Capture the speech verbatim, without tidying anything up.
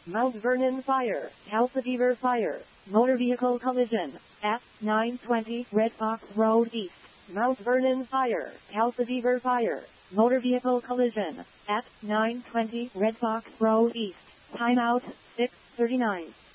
Mount Vernon Fire, Calcifer Fire, motor vehicle collision, at nine twenty Red Fox Road East. Mount Vernon Fire, Calcifer Fire, motor vehicle collision, at nine twenty Red Fox Road East. Timeout, six thirty-nine.